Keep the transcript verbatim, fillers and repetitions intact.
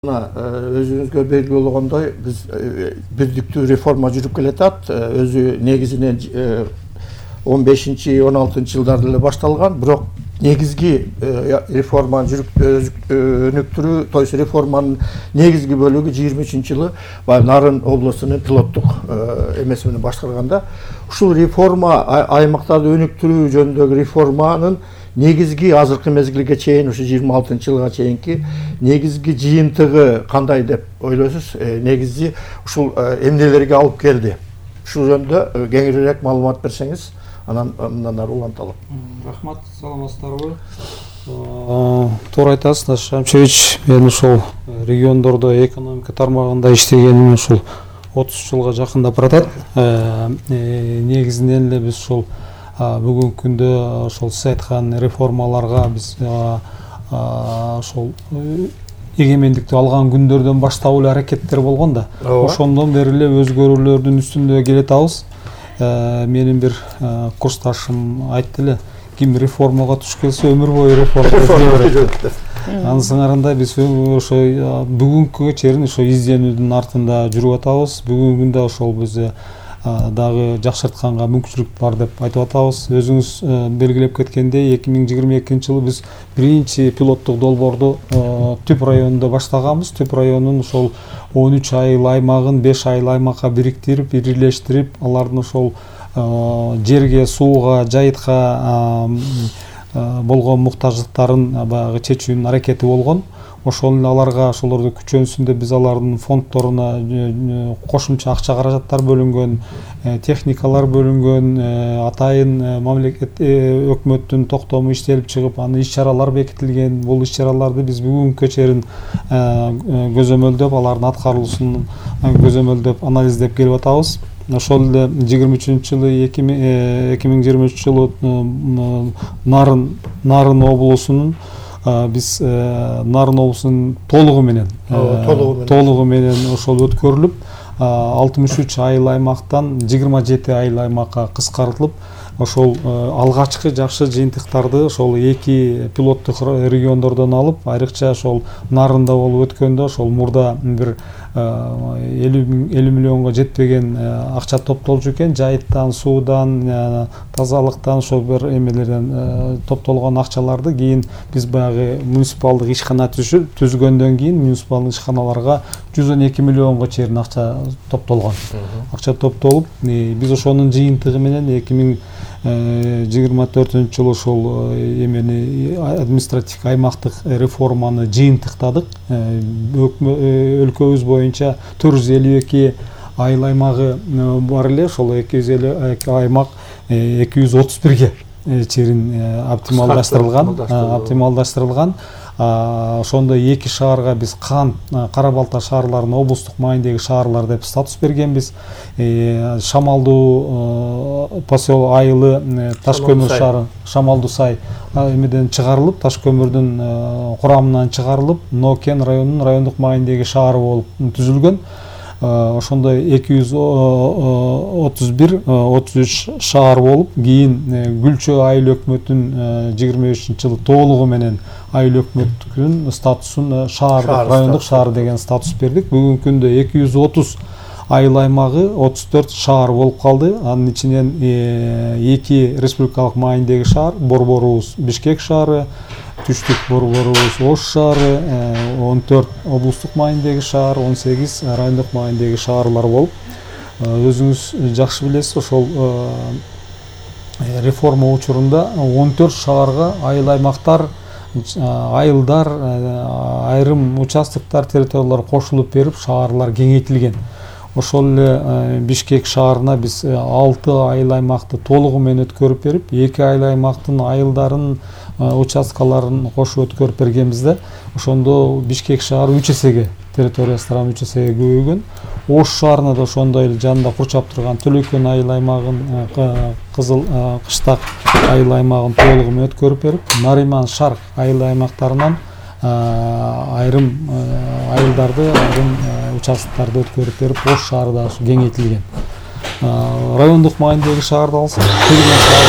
Өзүңүзгө белгилүү болгондой биз бирдиктүү реформа жүрүп келатат. Өзү негизинен он бешинчи он алтынчы жылдарда эле башталган, бирок негизги реформаны жүрүп өнүктүрүү, то есть реформанын негизги бөлүгү жыйырма үчүнчү жылы баягы Нарын облусунун пилоттук эмеси менен башталганда, ушул реформа аймактарды өнүктүрүү жөнүндөгү реформанын негизги азыркы мезгилге чейин, ушу жыйырма алтынчы жылга чейинки негизги жыйынтыгы кандай деп ойлойсуз? Негизи ушул эмнелерге алып келди? Ушул жөнүндө кеңирээк маалымат берсеңиз, анан мындан ары уланталы. Рахмат, саламатсыздарбы? Туура айтасыз, Даш Шамшевич. Мен ушул региондордо экономика тармагында иштегеним ушул отуз жылга жакындап баратат. Негизинен эле биз ушул бүгүнкү күндө ошол сиз айткан реформаларга биз ошол эгемендикти алган күндөрдөн баштап эле аракеттер болгон да. Ошондон бери эле өзгөрүүлөрдүн үстүндө келатабыз. Менин бир курсташым айтты эле, ким реформага туш келсе өмүр бою реформа жүрөт. Анын сыңарында биз ошо бүгүнкүгө чейин ошо изденүүдүн артында жүрүп атабыз. Бүгүнкү күндө ошол биз дагы жакшыртканга мүмкүнчүлүк бар деп айтып атабыз. Өзүңүз белгилеп кеткендей, эки миң жыйырма экинчи жылы биз биринчи пилоттук долбоорду Түп районунда баштаганбыз. Түп районунун ошол он үч айыл аймагын беш айыл аймакка бириктирип, бирлештирип, алардын ошол жерге, сууга, жайытка болгон муктаждыктарын баягы чечүүнүн аракети болгон. Ошол эле аларга ошолорду күчөнсүн деп биз алардын фонддоруна кошумча акча каражаттар бөлүнгөн, техникалар бөлүнгөн, атайын мамлекет өкмөттүн токтому иштелип чыгып, аны иш-чаралар бекитилген. Бул иш-чараларды биз бүгүнкүгө чейин көзөмөлдөп, алардын аткарылуусун көзөмөлдөп, анализдеп келип атабыз. Ошол эле жыйырма үчүнчү жылы эки миң жыйырма үчүнчү жылы Нарын Нарын облусунун биз Нарын облусунун толугу менен толугу менен ошол өткөрүлүп, алтымыш үч айыл аймактан жыйырма жети айыл аймакка кыскартылып, ошол алгачкы жакшы жыйынтыктарды ошол эки пилоттук региондордон алып, айрыкча ошол Нарында болуп өткөндө ошол мурда бир элүү миллионго жетпеген акча топтолчу экен. Жайыттан, суудан, тазалыктан, ошол бир эмелерден топтолгон акчаларды кийин биз баягы муниципалдык ишкана түзгөндөн кийин муниципалдык ишканаларга жүз он эки миллионго чейин акча топтолгон. Акча топтолуп, биз ошонун жыйынтыгы менен эки миң жыйырма төртүнчү жылы ошол эмени административдик аймактык реформаны жыйынтыктадык. Өлкөбүз боюнча төрт жүз элүү эки айыл аймагы бар эле. Ошол эки жүз элүү эки аймак эки жүз отуз бирге чейин оптималдаштырылган, оптималдаштырылган. Ошондо эки шаарга биз Кан, Кара Балта шаарларына облустук маанидеги шаарлар деп статус бергенбиз. Шамалдуу поселок айылы Таш көмүр шаары, Шамалдуу Сай эмеден чыгарылып, Таш көмүрдүн курамынан чыгарылып, Нокен районунун райондук маанидеги шаары болуп түзүлгөн. Ошондо эки жүз отуз бир отуз үч шаар болуп, кийин Күлчө айыл өкмөтүнүн жыйырма үчүнчү жылы толугу менен айыл өкмөттүкүнүн статусун шаар, райондук шаар деген статус бердик. Бүгүнкү күндө эки жүз отуз айыл аймагы отуз төрт шаар болуп калды. Анын ичинен эки республикалык маанидеги шаар, Борборубуз Бишкек шаары, Түштүк Борборубуз Ош шаары, он төрт облустук маанидеги шаар, он сегиз райондук маанидеги шаарлар болуп, өзүңүз жакшы билесиз, ошол реформа учурунда он төрт шаарга айыл аймактар, айылдар, айрым участоктор, территориялар кошулуп берип, шаарлар кеңейтилген. Ошол эле Бишкек шаарына биз алты айыл аймакты толугу менен өткөрүп берип, эки айыл аймактын айылдарын, участкаларын кошуп өткөрүп бергенбиз да. Ошондо Бишкек шаары үч эсеге, территориясы тарабынан үч эсеге көбөйгөн. Ош шаарына да ошондой эле жанында курчап турган Төлөкөн айыл аймагын, Кызыл Кыштак айыл аймагын толугу менен өткөрүп берип, Нариман Шарк айыл аймактарынан айрым айылдарды, айрым участоктарды өткөрүп берип, Ош шаары да кеңейтилген. Райондук маанидеги шаарды алсак, Тегген шаары